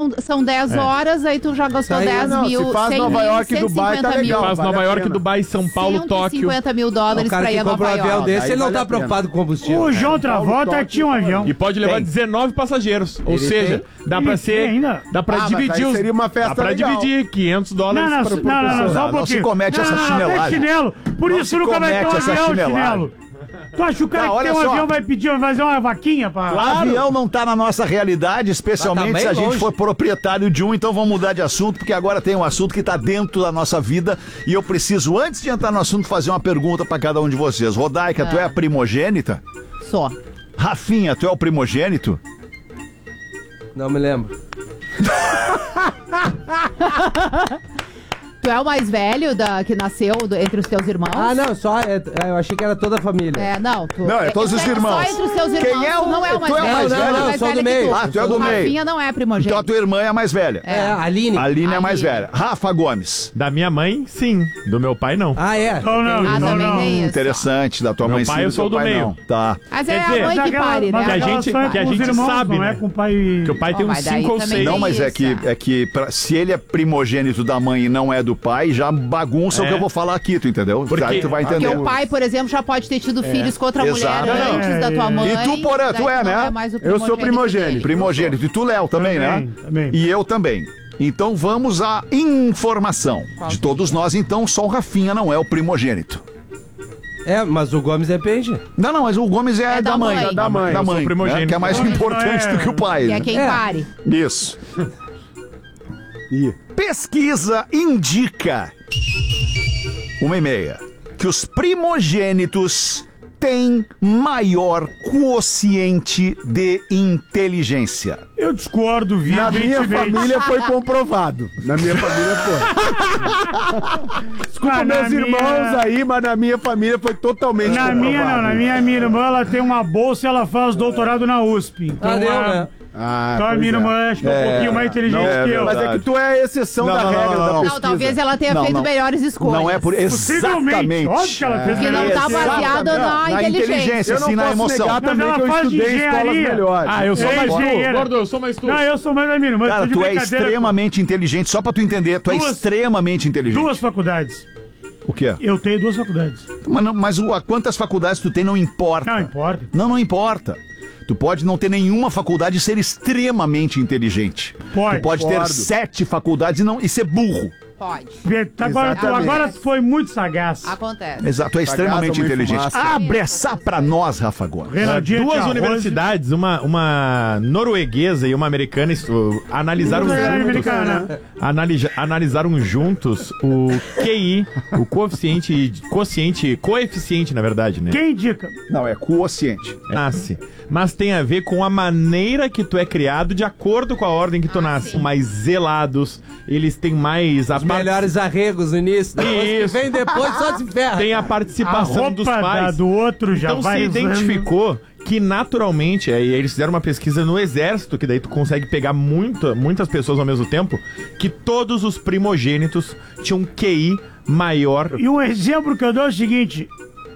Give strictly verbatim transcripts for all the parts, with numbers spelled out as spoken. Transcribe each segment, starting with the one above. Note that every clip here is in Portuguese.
são, são dez É. horas, aí tu já gastou Aí, dez não, mil. se faz cem Nova mil, York e Dubai, tá cento e cinquenta legal. mil. Faz vale Nova a York, pena. Dubai, São Paulo, cento e Tóquio. cinquenta mil O dólares cara pra ir que a Nova compra um avião York. desse, Aí ele não vale tá a pena. preocupado com combustível. O João Travolta Tóquio, tinha um avião. E pode levar Tem. dezenove passageiros. Ou Ele seja, dá pra Ele ser. tem ainda? Dá pra Ah, mas dividir aí os. seria uma festa Dá pra legal. dividir quinhentos dólares Não, não, por, não, por não, não, pessoa. só um Não, não pouquinho. se comete essa não, não, chinelagem. é chinelo. Por Não isso se nunca vai ter um comete essa avião, chinelagem. chinelo. Tu acha que o cara Tá, que olha tem um só. avião vai pedir, vai fazer uma vaquinha pra... O avião não tá na nossa realidade, especialmente Tá se a bem gente longe. for proprietário de um, então vamos mudar de assunto, porque agora tem um assunto que tá dentro da nossa vida e eu preciso, antes de entrar no assunto, fazer uma pergunta pra cada um de vocês. Rodaica, tu é a primogênita? Só. Rafinha, tu é o primogênito? Não me lembro. Tu é o mais velho da, que nasceu do- entre os teus irmãos? Ah, não, só. é- é, eu achei que era toda a família. É, não. Tu, Não, é todos os só irmãos. Só entre os teus irmãos. Quem é o- tu não é o mais tu é o velho. mais tu é velho? mais Não, eu sou velho do que meio. tu. Ah, tu é do O meio. Rafinha não é Então primogênito. a tua irmã é a mais velha. É, a Aline. A Aline é a mais Aline. velha. Rafa Gomes. Da minha mãe, sim. Do meu pai, não. Ah, é. Então não, Ah, então também não. tem isso. Interessante, da tua Meu mãe pai, sim, eu do sou teu do pai meio. não. Tá. Mas é Quer a dizer, mãe Mas que aquela- pare, mas né? a aquela gente- só é que a com os gente irmãos, sabe, não né? é com o pai... Que o pai tem Oh, uns mas daí cinco ou também seis. tem Não, mas isso, é que, é. é que pra- se ele é primogênito da mãe e não é do pai, já bagunça o É. que eu vou falar aqui, tu entendeu? Porque- Aí tu vai Porque entender. o pai, por exemplo, já pode ter tido filhos com outra Exato. mulher Não, antes da tua mãe. E tu, Porã, tu daí é, não né? é mais o Eu sou primogênito. dele. Primogênito. E tu, Léo, também, Também, né? também. E eu também. Então vamos à informação. Qual De que todos nós, então, só o Rafinha não é o primogênito. É, mas o Gomes depende. Não, não, mas o Gomes é, É da, da mãe. mãe. Da mãe. Da Eu sou mãe, primogênito. né? Que é mais Gomes importante não é- do que o pai. Que é né? quem É. pare. Isso. Ih. Pesquisa indica, uma e meia, que os primogênitos têm maior quociente de inteligência. Eu discordo, Na viamente. minha família foi comprovado. Na minha família foi. Desculpa Ah, na meus minha- irmãos aí, mas na minha família foi totalmente Na comprovado. minha não, na minha, minha irmã, ela tem uma bolsa e ela faz doutorado na U S P. Então, Ah, deu, a- né? Ah, então a pois minha é. irmã acho que é um pouquinho mais inteligente não é que eu. Mas é que tu é a exceção Não, da não, não, regra não, da não. pesquisa. Não, talvez ela tenha Não, feito não. melhores escolhas. Não é por Possivelmente. exatamente. Óbvio que ela fez Que não melhores tá escolhas. baseado na Na inteligência. inteligência, Eu não sim, na posso emoção. negar Mas também ela que eu faz de estudei em escolas engenharia. melhores. Ah, eu sou É mais tu. engenheiro. Gordo, eu sou mais tu. Não, eu sou mais da minha irmã. Cara, tô de tu é brincadeira com- extremamente inteligente, só pra tu entender, tu é Duas- extremamente inteligente. Duas faculdades. O quê? Eu tenho duas faculdades. Mas, não- mas o- a quantas faculdades tu tem não importa. Não importa. Não, não importa. Tu pode não ter nenhuma faculdade e ser extremamente inteligente. Pode, tu pode ter concordo. sete faculdades e, não, e ser burro. Pode. Tá, Agora, tu, Exatamente. agora tu foi muito sagaz. Acontece. Exato, tu é extremamente uma inteligente. fumaça. Abre essa pra nós, Rafa Gomes. Renaldinho Duas tinha arroz. universidades, uma, uma norueguesa e uma americana, estu- analisaram Duas juntos, americanas. analisa- analisaram juntos o Q I, o coeficiente, coeficiente, coeficiente, na verdade, né? Quem indica? Não, é quociente. Nasce. Mas tem a ver com a maneira que tu é criado de acordo com a ordem que tu nasce. sim. Mais zelados, eles têm mais... A Os par- melhores arregos no início. Depois que Isso. vem depois, só se ferra. Tem a A participação dos roupa da, pais. do outro já Então vai se usando. identificou que naturalmente, aí eles fizeram uma pesquisa no exército, que daí tu consegue pegar muita, muitas pessoas ao mesmo tempo, que todos os primogênitos tinham um Q I maior. E um exemplo que eu dou é o seguinte: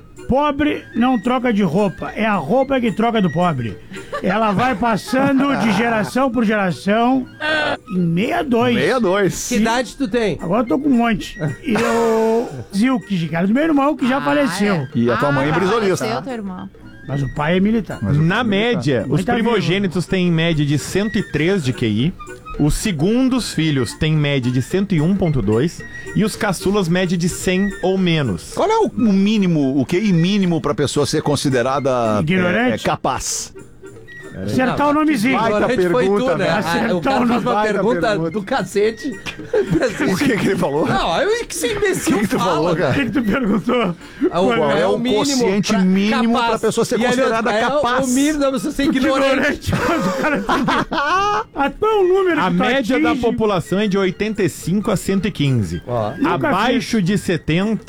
pobre não troca de roupa, é a roupa que troca do pobre. Ela vai passando de geração por geração em sessenta e dois. sessenta e dois. Que idade tu tem? Agora eu tô com um monte. E o Zilk, cara do meu irmão, que já Ah, faleceu. é. E a tua mãe é brisolista. Faleceu, teu irmão. Mas o pai é militar. Na média, os tá primogênitos têm em média de cento e três de Q I, os segundos filhos têm média de cento e um vírgula dois e os caçulas média de cem ou menos. Qual é o, o mínimo, o Q I mínimo pra pessoa ser considerada Ignorante? é, é, capaz? Acertar o nomezinho. Baita Ignorante foi pergunta, tu, né? velho. Ah, Acertou o cara no faz uma baita pergunta, pergunta. do cacete. O que que ele falou? Não, eu que esse imbecil O que que tu fala. falou, O cara? que, que tu perguntou? Qual é o quociente mínimo pra pessoa ser E ele- considerada é capaz? o mínimo da pessoa ser ignorante. Ignorante, mas o cara tem que... Até o número A que tu média da atinge. população é de oitenta e cinco a cento e quinze. Ó. Nunca Abaixo de setenta